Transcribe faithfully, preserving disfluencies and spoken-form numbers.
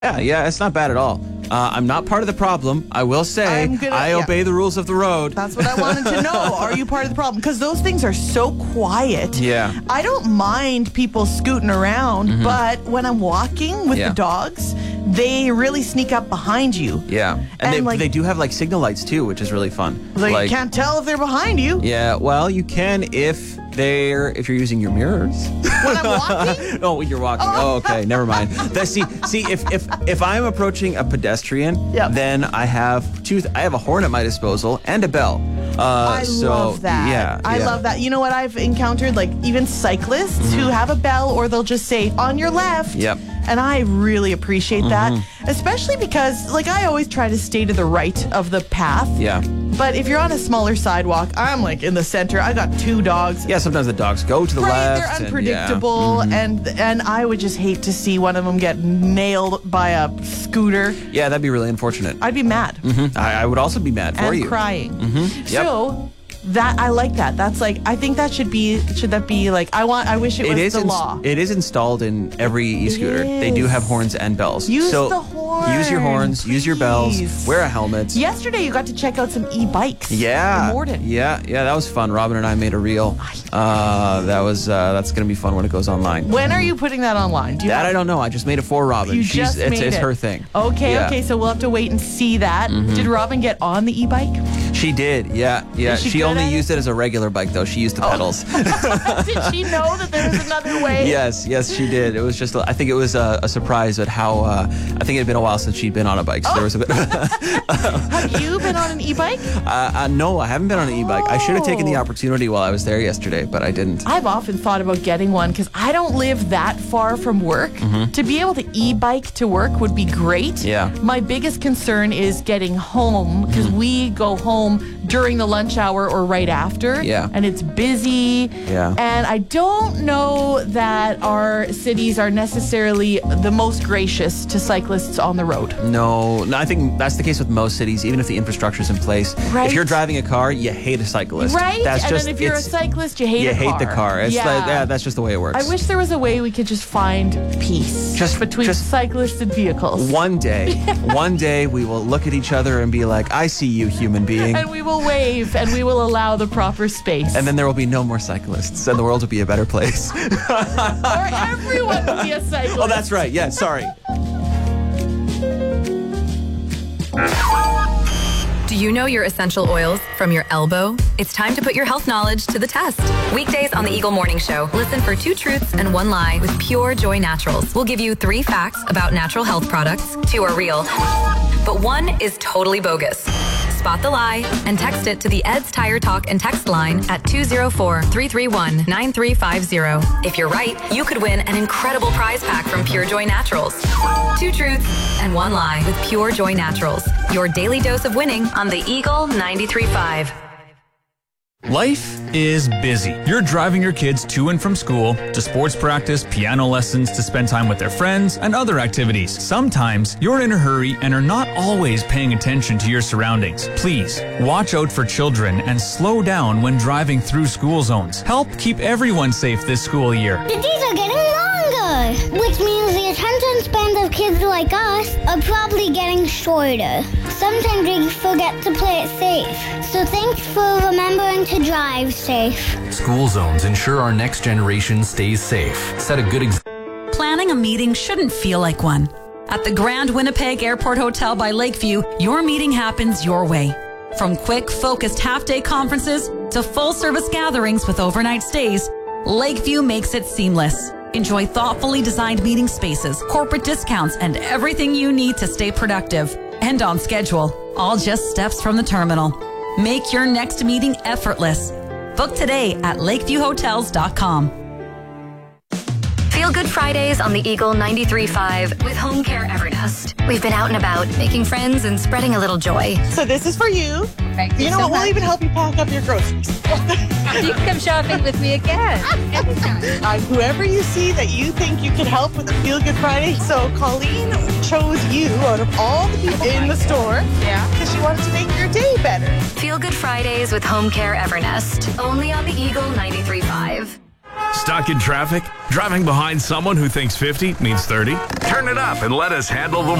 Yeah, yeah, it's not bad at all. Uh, I'm not part of the problem. I will say gonna, I yeah. obey the rules of the road. That's what I wanted to know. Are you part of the problem? Because those things are so quiet. Yeah. I don't mind people scooting around, mm-hmm. but when I'm walking with yeah. the dogs, they really sneak up behind you. Yeah. And, And, they, like- they do have like signal lights too, which is really fun. Like, you can't tell if they're behind you. Yeah, well, you can if they're if you're using your mirrors. When I'm walking? Oh, when you're walking. Oh, oh okay, never mind. That, see, see, if if if I'm approaching a pedestrian, Yep. then I have two. I have a horn at my disposal and a bell. Uh, I so, love that. Yeah, I yeah. love that. You know what I've encountered? Like even cyclists mm-hmm. who have a bell, or they'll just say on your left. Yep. And I really appreciate that, mm-hmm. especially because like I always try to stay to the right of the path. Yeah. But if you're on a smaller sidewalk, I'm like in the center. I got two dogs. Yeah, sometimes the dogs go to the Right, left. they're and- unpredictable, yeah. Mhm. and and I would just hate to see one of them get nailed by a scooter. Yeah, that'd be really unfortunate. I'd be mad Mhm. I, I would also be mad for and you. crying. Mhm. Yep. So that I like that. That's like I think that should be should that be like I want I wish it was It is the ins- law. It is installed in every e-scooter. They do is. have horns and bells. Use so the horn, Use your horns. Use your bells. please. Wear a helmet. Yesterday you got to check out some e-bikes. Yeah. in Morden. Yeah, yeah, that was fun. Robin and I made a reel. Uh, that was uh, that's gonna be fun when it goes online. When are you putting that online? Do you That have- I don't know. I just made it for Robin. You She's just it's, made it's it. her thing. Okay, Yeah. okay, so we'll have to wait and see that. Did Robin get on the e-bike? She did. Yeah, yeah. Is she She, good only at used it? as a regular bike though. She used the pedals. Did she know that there was another way? Yes, yes, she did. It was just. I think it was a, a surprise at how. Uh, I think it had been a while since she'd been on a bike. So there was a bit. Have you been on an e-bike? uh, uh, no, I haven't been on an e-bike. I should have taken the Oh. opportunity while I was there yesterday, but I didn't. I've often thought about getting one because I don't live that far from work. To be able to e-bike to work would be great. Mm-hmm. Yeah. My biggest concern is getting home because we go home during the lunch hour or right after. Yeah. And it's busy. Yeah. And I don't know that our cities are necessarily the most gracious to cyclists on the road. No, no, I think that's the case with most cities, even if the infrastructure's in place. Right. If you're driving a car, you hate a cyclist. Right? That's and just, then if you're a it's- cyclist, you hate you a car. hate the car. It's yeah. like, yeah, that's just the way it works. I wish there was a way we could just find peace Just- between just- cyclists and vehicles. One day, one day we will look at each other and be like, I see you, human being. And we will wave and we will allow the proper space. And then there will be no more cyclists, and the world will be a better place. or everyone will be a cyclist. Oh, that's right. Yeah, sorry. Do you know your essential oils from your elbow? It's time to put your health knowledge to the test. Weekdays on the Eagle Morning Show, listen for two truths and one lie with Pure Joy Naturals. We'll give you three facts about natural health products. Two are real, but one is totally bogus. Spot the lie and text it to the Ed's Tire Talk and text line at two oh four, three three one, nine three five zero. If you're right, you could win an incredible prize pack from Pure Joy Naturals. Two truths and one lie with Pure Joy Naturals. Your daily dose of winning on the Eagle ninety-three point five. Life is busy. You're driving your kids to and from school, to sports practice, piano lessons, to spend time with their friends, and other activities. Sometimes you're in a hurry and are not always paying attention to your surroundings. Please, watch out for children and slow down when driving through school zones. Help keep everyone safe this school year. The days are getting longer, which means the attention spans of kids like us are probably getting shorter. Sometimes we forget to play it safe. So thanks for remembering to drive safe. School zones ensure our next generation stays safe. Set a good example. Planning a meeting shouldn't feel like one. At the Grand Winnipeg Airport Hotel by Lakeview, your meeting happens your way. From quick, focused half-day conferences to full-service gatherings with overnight stays, Lakeview makes it seamless. Enjoy thoughtfully designed meeting spaces, corporate discounts, and everything you need to stay productive and on schedule, all just steps from the terminal. Make your next meeting effortless. Book today at lakeview hotels dot com. Feel Good Fridays on the Eagle ninety-three point five with Home Care Evernest. We've been out and about, making friends and spreading a little joy. So this is for you. Thank You know so what? We'll much. even help you pack up your groceries. You can come shopping with me again anytime. Uh, whoever you see that you think you can help with a Feel Good Friday. So Colleen chose you out of all the people in the store. Yeah. Because she wanted to make your day better. Feel Good Fridays with Home Care Evernest. Only on the Eagle ninety-three point five. Stuck in traffic? Driving behind someone who thinks fifty means thirty? Turn it up and let us handle the